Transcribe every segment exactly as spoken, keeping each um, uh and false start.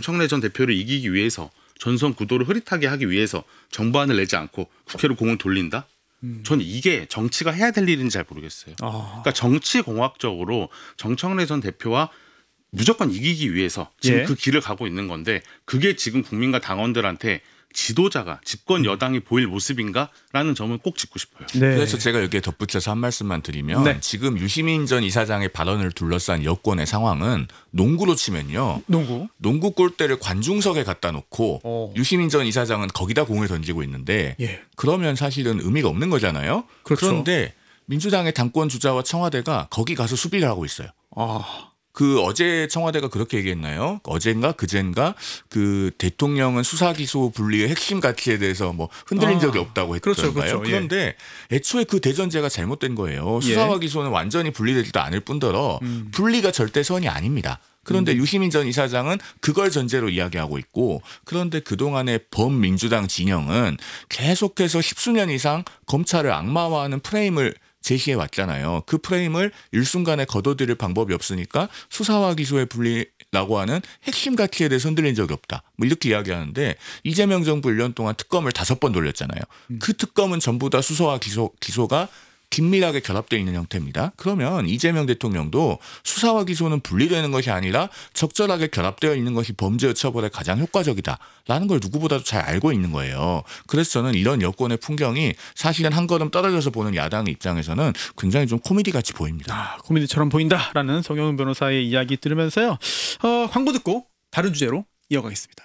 정청래 전 대표를 이기기 위해서 전선 구도를 흐릿하게 하기 위해서 정부안을 내지 않고 국회로 공을 돌린다? 음. 저는 이게 정치가 해야 될 일인지 잘 모르겠어요. 아. 그러니까 정치공학적으로 정청래 전 대표와 무조건 이기기 위해서 지금 예. 그 길을 가고 있는 건데 그게 지금 국민과 당원들한테 지도자가 집권 여당이 보일 모습인가라는 점을 꼭 짚고 싶어요. 네. 그래서 제가 여기에 덧붙여서 한 말씀만 드리면 네. 지금 유시민 전 이사장의 발언을 둘러싼 여권의 상황은 농구로 치면요. 농구? 농구 골대를 관중석에 갖다 놓고 오. 유시민 전 이사장은 거기다 공을 던지고 있는데 예. 그러면 사실은 의미가 없는 거잖아요. 그렇죠. 그런데 민주당의 당권 주자와 청와대가 거기 가서 수비를 하고 있어요. 아. 그 어제 청와대가 그렇게 얘기했나요? 어젠가 그젠가 그 대통령은 수사 기소 분리의 핵심 가치에 대해서 뭐 흔들린 아, 적이 없다고 했던가요? 그렇죠, 그렇죠. 그런데 예. 애초에 그 대전제가 잘못된 거예요. 수사와 예. 기소는 완전히 분리되지도 않을 뿐더러 음. 분리가 절대 선이 아닙니다. 그런데 음. 유시민 전 이사장은 그걸 전제로 이야기하고 있고 그런데 그동안의 범민주당 진영은 계속해서 십수년 이상 검찰을 악마화하는 프레임을 제시해 왔잖아요. 그 프레임을 일순간에 거둬들일 방법이 없으니까 수사와 기소의 분리라고 하는 핵심 가치에 대해서 흔들린 적이 없다. 뭐 이렇게 이야기하는데 이재명 정부 일 년 동안 특검을 다섯 번 돌렸잖아요. 음. 그 특검은 전부 다 수사와 기소, 기소가 긴밀하게 결합되어 있는 형태입니다. 그러면 이재명 대통령도 수사와 기소는 분리되는 것이 아니라 적절하게 결합되어 있는 것이 범죄 처벌에 가장 효과적이다라는 걸 누구보다도 잘 알고 있는 거예요. 그래서 저는 이런 여권의 풍경이 사실은 한 걸음 떨어져서 보는 야당의 입장에서는 굉장히 좀 코미디같이 보입니다. 아, 코미디처럼 보인다라는 정영훈 변호사의 이야기 들으면서요. 어, 광고 듣고 다른 주제로 이어가겠습니다.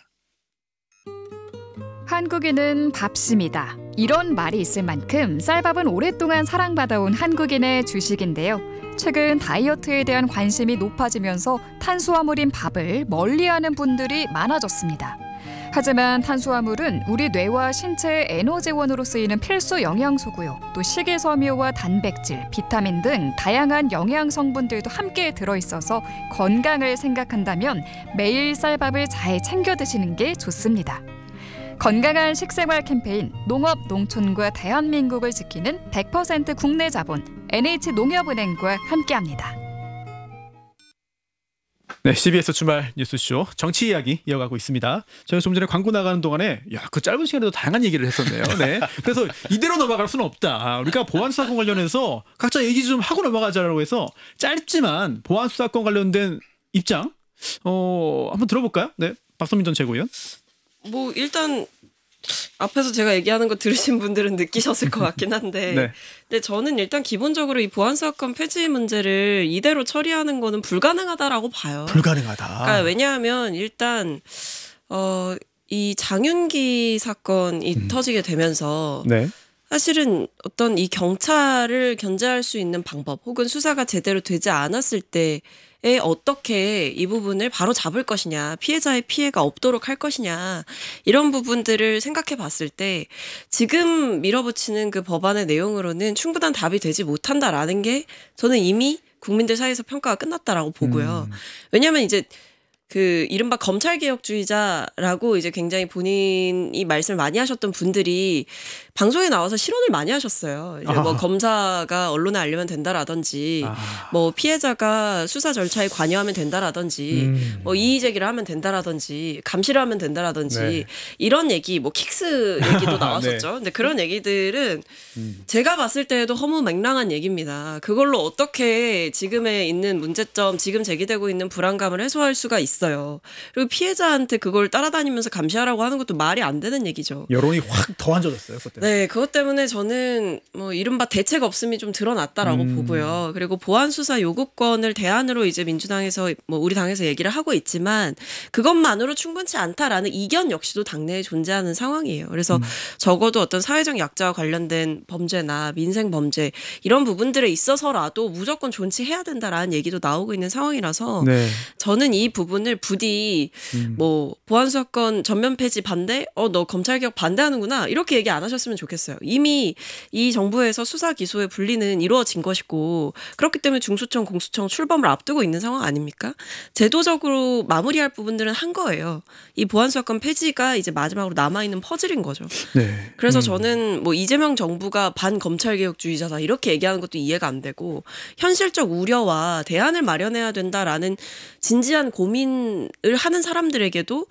한국인은 밥심이다. 이런 말이 있을 만큼 쌀밥은 오랫동안 사랑받아온 한국인의 주식인데요. 최근 다이어트에 대한 관심이 높아지면서 탄수화물인 밥을 멀리하는 분들이 많아졌습니다. 하지만 탄수화물은 우리 뇌와 신체의 에너지원으로 쓰이는 필수 영양소고요. 또 식이섬유와 단백질, 비타민 등 다양한 영양 성분들도 함께 들어있어서 건강을 생각한다면 매일 쌀밥을 잘 챙겨 드시는 게 좋습니다. 건강한 식생활 캠페인 농업, 농촌과 대한민국을 지키는 백 퍼센트 국내 자본 엔에이치농협은행과 함께합니다. 네, 씨비에스 주말 뉴스쇼 정치 이야기 이어가고 있습니다. 저희가 좀 전에 광고 나가는 동안에 야, 그 짧은 시간에도 다양한 얘기를 했었네요. 네, 그래서 이대로 넘어갈 수는 없다. 우리가 보안수사권 관련해서 각자 얘기 좀 하고 넘어가자라고 해서 짧지만 보안수사권 관련된 입장 어, 한번 들어볼까요? 네, 박선민 전 최고위원. 뭐 일단 앞에서 제가 얘기하는 거 들으신 분들은 느끼셨을 것 같긴 한데 네. 근데 저는 일단 기본적으로 이 보안수사권 폐지 문제를 이대로 처리하는 거는 불가능하다라고 봐요. 불가능하다. 그러니까 왜냐하면 일단 어, 이 장윤기 사건이 음. 터지게 되면서 네. 사실은 어떤 이 경찰을 견제할 수 있는 방법 혹은 수사가 제대로 되지 않았을 때 에 어떻게 이 부분을 바로 잡을 것이냐, 피해자의 피해가 없도록 할 것이냐 이런 부분들을 생각해 봤을 때 지금 밀어붙이는 그 법안의 내용으로는 충분한 답이 되지 못한다라는 게 저는 이미 국민들 사이에서 평가가 끝났다라고 보고요. 음. 왜냐하면 이제 그 이른바 검찰개혁주의자라고 이제 굉장히 본인이 말씀을 많이 하셨던 분들이 방송에 나와서 실언을 많이 하셨어요. 이제 뭐 검사가 언론에 알리면 된다라든지 아. 뭐 피해자가 수사 절차에 관여하면 된다라든지 음. 뭐 이의 제기를 하면 된다라든지 감시를 하면 된다라든지 네. 이런 얘기 뭐 킥스 얘기도 나왔었죠. 네. 근데 그런 얘기들은 음. 제가 봤을 때에도 허무맹랑한 얘기입니다. 그걸로 어떻게 지금에 있는 문제점, 지금 제기되고 있는 불안감을 해소할 수가 있어요. 그리고 피해자한테 그걸 따라다니면서 감시하라고 하는 것도 말이 안 되는 얘기죠. 여론이 확 더 안져졌어요. 그것 때문에. 네, 그것 때문에 저는 뭐 이른바 대책 없음이 좀 드러났다라고 음. 보고요. 그리고 보안수사 요구권을 대안으로 이제 민주당에서 뭐 우리 당에서 얘기를 하고 있지만 그것만으로 충분치 않다라는 이견 역시도 당내에 존재하는 상황이에요. 그래서 음. 적어도 어떤 사회적 약자와 관련된 범죄나 민생 범죄 이런 부분들에 있어서라도 무조건 존치해야 된다라는 얘기도 나오고 있는 상황이라서 네. 저는 이 부분을 부디 음. 뭐 보안수사권 전면 폐지 반대, 어 너 검찰개혁 반대하는구나 이렇게 얘기 안 하셨으면 좋겠어요. 이미 이 정부에서 수사 기소의 분리는 이루어진 것이고 그렇기 때문에 중수청, 공수청 출범을 앞두고 있는 상황 아닙니까? 제도적으로 마무리할 부분들은 한 거예요. 이 보안수사권 폐지가 이제 마지막으로 남아있는 퍼즐인 거죠. 네. 그래서 음. 저는 뭐 이재명 정부가 반검찰개혁주의자다 이렇게 얘기하는 것도 이해가 안 되고 현실적 우려와 대안을 마련해야 된다라는 진지한 고민을 하는 사람들에게도